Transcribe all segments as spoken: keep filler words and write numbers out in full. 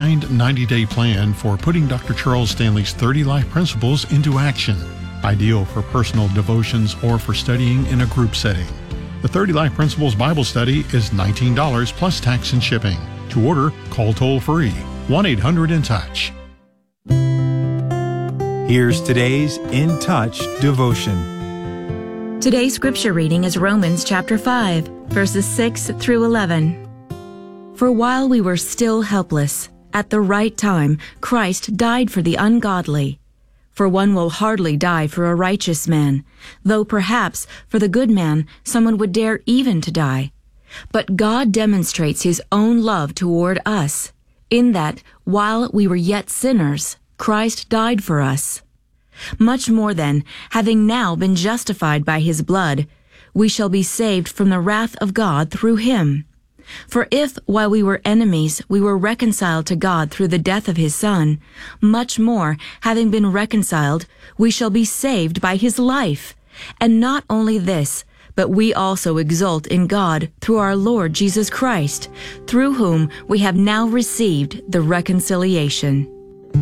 designed ninety-day plan for putting Doctor Charles Stanley's thirty Life Principles into action, ideal for personal devotions or for studying in a group setting. The thirty Life Principles Bible Study is nineteen dollars plus tax and shipping. To order, call toll-free one eight hundred in touch. Here's today's In Touch devotion. Today's scripture reading is Romans chapter five, verses six through eleven. For while we were still helpless, at the right time, Christ died for the ungodly. For one will hardly die for a righteous man, though perhaps for the good man someone would dare even to die. But God demonstrates His own love toward us, in that while we were yet sinners, Christ died for us. Much more then, having now been justified by His blood, we shall be saved from the wrath of God through Him. For if, while we were enemies, we were reconciled to God through the death of His Son, much more, having been reconciled, we shall be saved by His life. And not only this, but we also exult in God through our Lord Jesus Christ, through whom we have now received the reconciliation.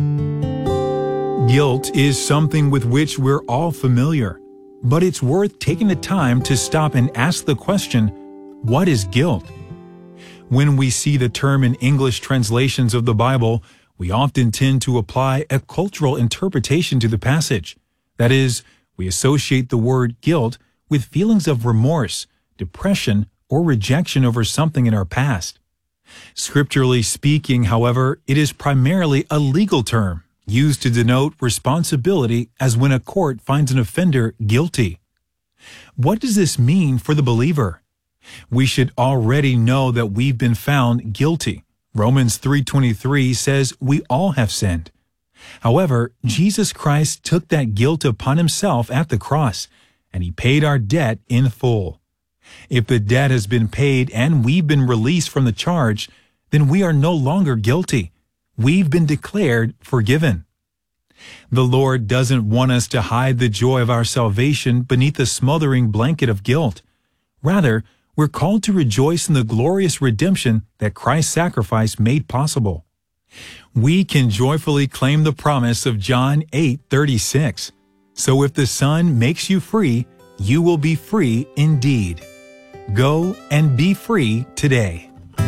Guilt is something with which we're all familiar, but it's worth taking the time to stop and ask the question, what is guilt? When we see the term in English translations of the Bible, we often tend to apply a cultural interpretation to the passage. That is, we associate the word guilt with feelings of remorse, depression, or rejection over something in our past. Scripturally speaking, however, it is primarily a legal term, used to denote responsibility as when a court finds an offender guilty. What does this mean for the believer? We should already know that we've been found guilty. Romans three twenty-three says we all have sinned. However, Jesus Christ took that guilt upon Himself at the cross, and He paid our debt in full. If the debt has been paid and we've been released from the charge, then we are no longer guilty. We've been declared forgiven. The Lord doesn't want us to hide the joy of our salvation beneath the smothering blanket of guilt. Rather, we're called to rejoice in the glorious redemption that Christ's sacrifice made possible. We can joyfully claim the promise of John eight thirty-six. So if the Son makes you free, you will be free indeed. Go and be free today.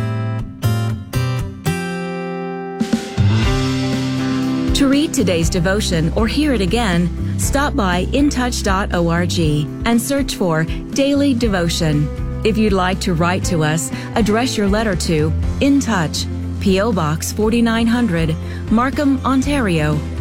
To read today's devotion or hear it again, stop by in touch dot org and search for Daily Devotion. If you'd like to write to us, address your letter to In Touch, P O Box forty-nine hundred, Markham, Ontario